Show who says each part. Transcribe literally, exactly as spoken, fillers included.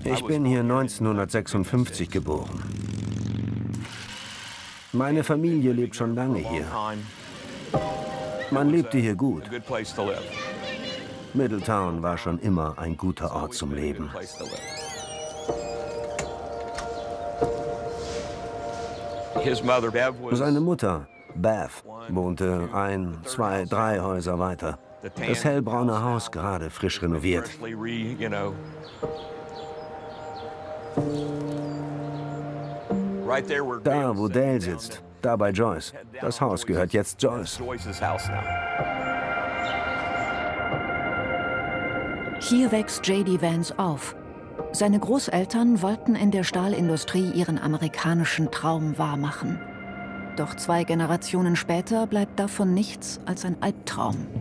Speaker 1: Ich bin hier neunzehnhundertsechsundfünfzig geboren. Meine Familie lebt schon lange hier. Man lebte hier gut. Middletown war schon immer ein guter Ort zum Leben. Seine Mutter, Beth, wohnte ein, zwei, drei Häuser weiter. Das hellbraune Haus gerade frisch renoviert. Da, wo Dale sitzt, da bei Joyce. Das Haus gehört jetzt Joyce.
Speaker 2: Hier wächst J D Vance auf. Seine Großeltern wollten in der Stahlindustrie ihren amerikanischen Traum wahrmachen. Doch zwei Generationen später bleibt davon nichts als ein Albtraum.